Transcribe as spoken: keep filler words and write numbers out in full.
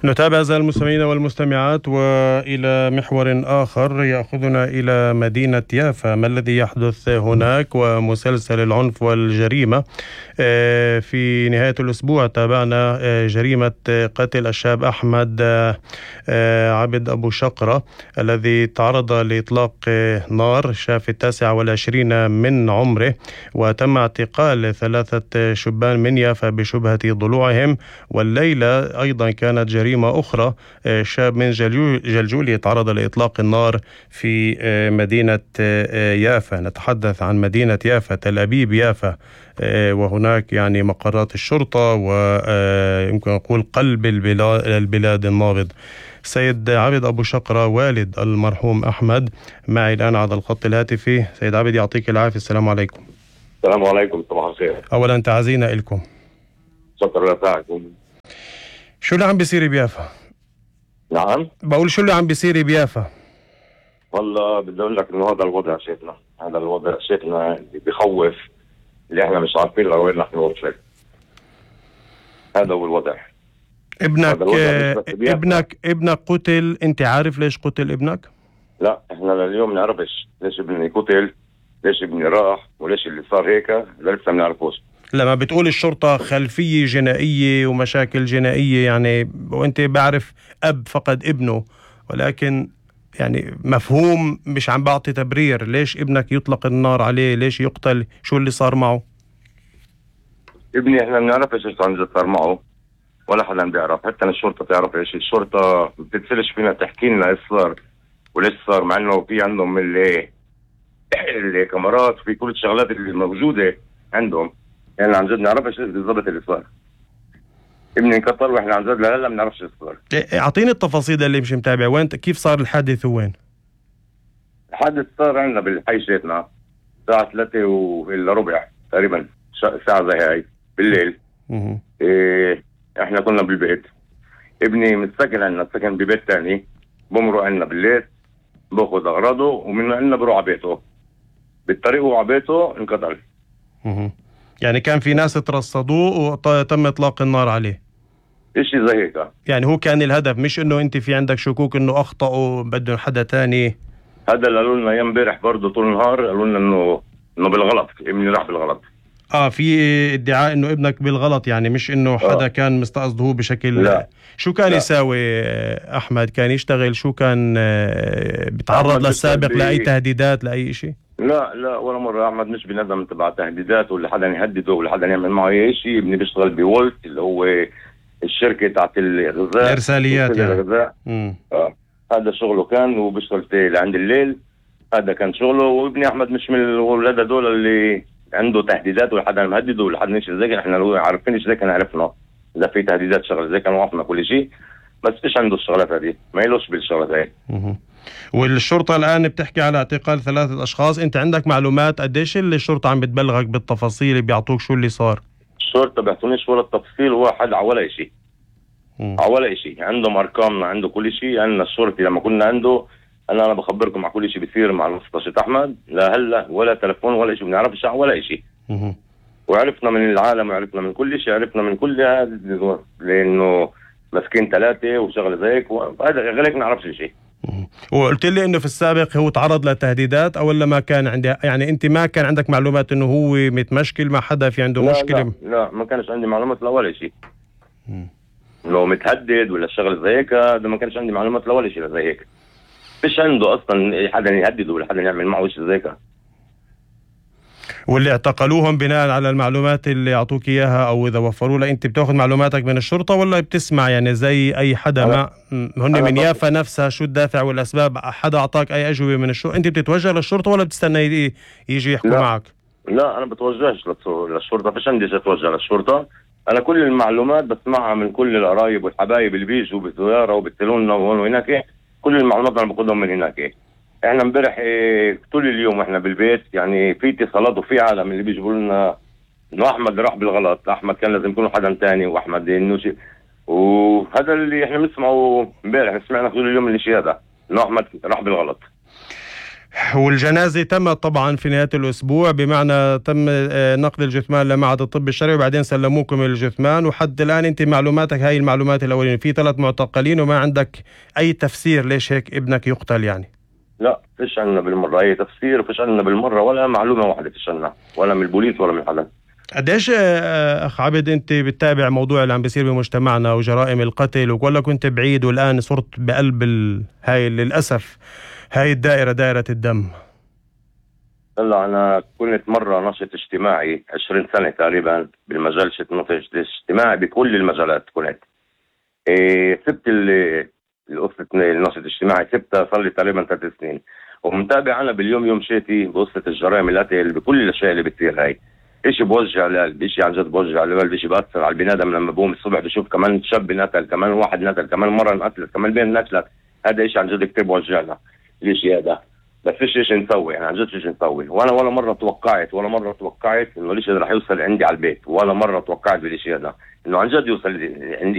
نتابع أعزائي المستمعين والمستمعات وإلى محور آخر يأخذنا إلى مدينة يافا. ما الذي يحدث هناك ومسلسل العنف والجريمة؟ في نهاية الأسبوع تابعنا جريمة قتل الشاب أحمد عبد أبو شقرة الذي تعرض لإطلاق نار شاب في التاسعة والعشرين من عمره، وتم اعتقال ثلاثة شبان من يافا بشبهة ضلوعهم. والليلة أيضا كانت جريمة أخرى، شاب من جلجولية تعرض لإطلاق النار في مدينة يافا. نتحدث عن مدينة يافا، تل أبيب يافا، وهناك يعني مقرات الشرطة ويمكن نقول قلب البلاد النابض. سيد عبد أبو شقرة والد المرحوم أحمد معي الآن على الخط الهاتفي. سيد عبد يعطيك العافية، السلام عليكم. السلام عليكم، صباح الخير. أولا تعزينا لكم. شكرا لساعتكم. شو اللي عم بيصير بيافا؟ نعم؟ بقول شو اللي عم بيصير بيافا؟ والله بدي أقول لك إنه هذا الوضع شيخنا، هذا الوضع شيخنا بخوف، اللي إحنا مش عارفين لوين رح نوصل. هذا هو الوضع. ابنك ابنك ابنك قتل، أنت عارف ليش قتل ابنك؟ لا، إحنا لليوم نعرفش ليش ابني قتل، ليش ابني راح، وليش اللي صار هيك، لسه ما نعرفوش. لما بتقول الشرطة خلفية جنائية ومشاكل جنائية يعني، وانت بعرف اب فقد ابنه، ولكن يعني مفهوم مش عم بعطي تبرير ليش ابنك يطلق النار عليه، ليش يقتل، شو اللي صار معه؟ ابني احنا ما بنعرفش ايش عن جد صار معه، ولا حدا بيعرف، حتى الشرطة تعرف ايش. الشرطة ما بتتصلش فينا تحكي لنا ايش صار وليش صار، مع انه في عندهم اللي الكاميرات، في كل الشغلات اللي موجودة عندهم. يعني عن جد نعرفش بالضبط اللي صار. ابني انقتل واحنا عن جد لا لا ما بنعرفش اللي صار. اعطيني التفاصيل اللي مش متابع، وين كيف صار الحادث وين؟ الحادث صار عندنا بالحي شيتنا الساعة ثلاثة وإلا ربع تقريبا، ساعة زي هاي بالليل. إيه احنا كنا بالبيت، ابني متسكن عندنا، سكن ببيت تاني، بمرق عندنا بالليل، باخذ اغراضه ومن عندنا بروح على بيته. بالطريق وعلى بيته انقتل. يعني كان في ناس ترصدوه وتم اطلاق النار عليه؟ اشي زي هيك. يعني هو كان الهدف، مش انه انت في عندك شكوك انه اخطأوا بدهم حدا تاني؟ هذا اللي قالوا لنا ايام امبارح برضه طول النهار، قالوا لنا انه انه بالغلط ابني راح بالغلط. اه في ادعاء انه ابنك بالغلط، يعني مش انه حدا آه. كان مستقصده هو بشكل. لا. شو كان لا. يساوي احمد؟ كان يشتغل؟ شو كان بيتعرض للسابق بي... لاي تهديدات لاي شيء؟ لا لا ولا مره. احمد مش بنظم تبع تهديدات ولا حدا يهدده ولا حدا يعمل معه اي شيء. ابني بيشتغل بولت اللي هو الشركه تاعت الغذاء، الارساليات يعني. الغذاء. اه هذا شغله كان، وبيشتغل لعند الليل، هذا كان شغله. وابني احمد مش من الاولاد هذول اللي عنده تهديدات ولا حدا مهدده ولا حدا شيء زي كده. احنا لو عارفين ايش زي كان عرفنا اذا في تهديدات شغله زي كان وقفنا كل شيء، بس ايش عنده الشغلات هذه، ما يلوش بالشغلات هاي. والشرطه الان بتحكي على اعتقال ثلاثه اشخاص. انت عندك معلومات قديش اللي الشرطه عم بتبلغك بالتفاصيل، بيعطوك شو اللي صار؟ الشرطه بيعطونيش ولا التفصيل واحد على ولا شيء، على ولا شيء. عندهم ارقامنا، عنده كل شيء. عندنا الشرطي لما كنا عنده، انا انا بخبركم على كل شيء بيصير مع المستشفى احمد، لا هلا ولا تلفون ولا شيء، بنعرفش ولا شيء. وعرفنا من العالم وعرفنا من كل شيء، عرفنا من كل هذا لانه مسكين ثلاثه وشغله زي هيك، وهذا غير هيك ما نعرفش شيء. وقلت لي انه في السابق هو تعرض لتهديدات او ولا ما كان عندي، يعني انت ما كان عندك معلومات انه هو متمشكل مع حدا، في عنده لا مشكله؟ لا, لا ما كانش عندي معلومات لا ولا شيء انه متهدد ولا شغله زي هيك. هذا ما كانش عندي معلومات لا ولا شيء زي هيك. مش عنده اصلا حدا يهدده ولا حدا يعمل معه شيء زي كده. واللي اعتقلوهم بناء على المعلومات اللي اعطوك اياها او اذا وفروا لك، انت بتاخذ معلوماتك من الشرطه ولا بتسمع يعني زي اي حدا؟ ما هن من يافا نفسها، شو الدافع والاسباب؟ حدا اعطاك اي اجوبه من الشرطه؟ انت بتتوجه للشرطه ولا بتستنى يجي يحكوا لا. معك؟ لا انا بتوجهش للشرطه، فيش عندي اتوجه للشرطه. انا كل المعلومات بسمعها من كل القرايب والحبايب اللي بيجوا بالزياره وبيتصلونا وهون وهناك. كل المعلومات انا باخذهم من هناك. احنا امبارح ايه طول اليوم احنا بالبيت، يعني في اتصالات وفي عالم اللي بيجيبوا لنا انه احمد راح بالغلط، احمد كان لازم يكون حدا ثاني، واحمد انه شيء. وهذا اللي احنا بنسمعه امبارح، سمعنا طول اليوم الشيء هذا انه احمد راح بالغلط. والجنازة تمت طبعا في نهاية الأسبوع، بمعنى تم نقل الجثمان لمعهد الطب الشرعي وبعدين سلموكم الجثمان، وحد الآن أنت معلوماتك هاي المعلومات الأولين، في ثلاث معتقلين وما عندك أي تفسير ليش هيك ابنك يقتل يعني؟ لا فيش عنا بالمرة أي تفسير، فيش عنا بالمرة ولا معلومة واحدة فيش عنا، ولا من البوليس ولا من حدا. قديش أخ عبد أنت بتتابع موضوع اللي عم بيصير بمجتمعنا وجرائم القتل، ولا كنت بعيد والآن صرت بقلب ال... هاي للأسف هاي الدائرة دائرة الدم؟ هلا أنا كنت مرة ناشط اجتماعي عشرين سنة تقريبا بالمجال، ناشط اجتماعي بكل المجالات كنت. إيه سبت القصة الناشط الاجتماعي، سبتها صار لي تقريبا ثلاث سنين، ومتابع أنا باليوم يوم شيتي بقصة الجرائم القتل بكل الأشياء اللي بتصير. هاي إشي بوجع القلب، إشي عن جد بوجع القلب، إشي بأثر على البني آدم لما بقوم الصبح بشوف كمان شاب انقتل، كمان واحد انقتل، كمان مرة انقتلت، كمان بين انقتلت. هذا إشي عن جد كتير بوجعنا الإشي هذا، بس فيش إيش نسوي يعني، عن جد فيش نسوي. وأنا ولا مرة توقعت ولا مرة توقعت إنه الإشي رح يوصل عندي على البيت، ولا مرة توقعت بالإشي هذا إنه عن جد يوصل عندي.